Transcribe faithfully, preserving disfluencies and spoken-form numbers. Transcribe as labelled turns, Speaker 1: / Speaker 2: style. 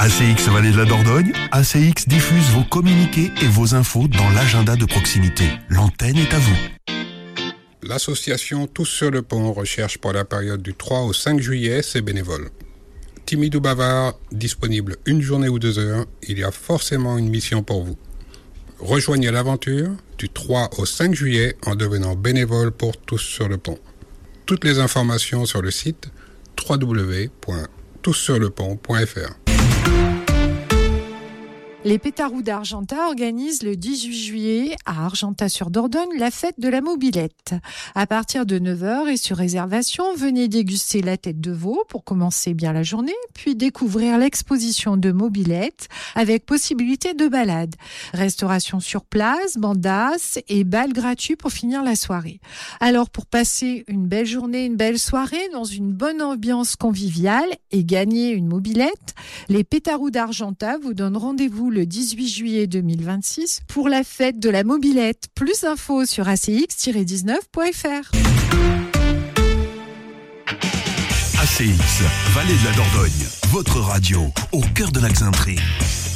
Speaker 1: A C X Vallée de la Dordogne, A C X diffuse vos communiqués et vos infos dans l'agenda de proximité. L'antenne est à vous.
Speaker 2: L'association Tous sur le Pont recherche pour la période du trois au cinq juillet ses bénévoles. Timide ou bavard, disponible une journée ou deux heures, il y a forcément une mission pour vous. Rejoignez l'aventure du trois au cinq juillet en devenant bénévole pour Tous sur le Pont. Toutes les informations sur le site w w w point tous sur le pont point f r.
Speaker 3: Les Pétarous d'Argentat organisent le dix-huit juillet à Argentat-sur-Dordogne la fête de la mobilette. À partir de neuf heures et sur réservation, venez déguster la tête de veau pour commencer bien la journée, puis découvrir l'exposition de mobilettes avec possibilité de balade. Restauration sur place, bandas et bal gratuit pour finir la soirée. Alors pour passer une belle journée, une belle soirée dans une bonne ambiance conviviale et gagner une mobilette, les Pétarous d'Argentat vous donnent rendez-vous le dix-huit juillet deux mille vingt-six pour la fête de la mobilette. Plus d'infos sur a c x tiret dix-neuf point f r.
Speaker 1: A C X, Vallée de la Dordogne, votre radio, au cœur de la Xaintrée.